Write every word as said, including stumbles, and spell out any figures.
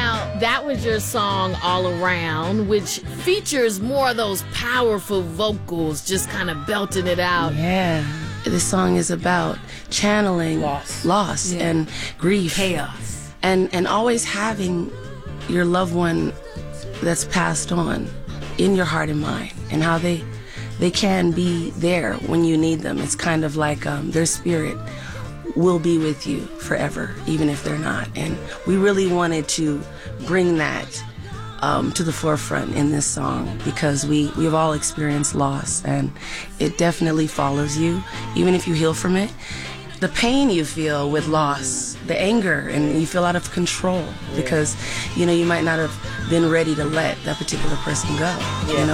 Now, that was your song All Around, which features more of those powerful vocals, just kind of belting it out. Yeah. This song is about channeling Loss. loss Yeah. and grief. Chaos. And, and always having your loved one that's passed on in your heart and mind, and how they they can be there when you need them. It's kind of like um, their spirit will be with you forever, even if they're not. And we really wanted to bring that um, to the forefront in this song, because we, we've all experienced loss, and it definitely follows you, even if you heal from it. The pain you feel with loss, the anger, and you feel out of control because, you know, you might not have been ready to let that particular person go. You know?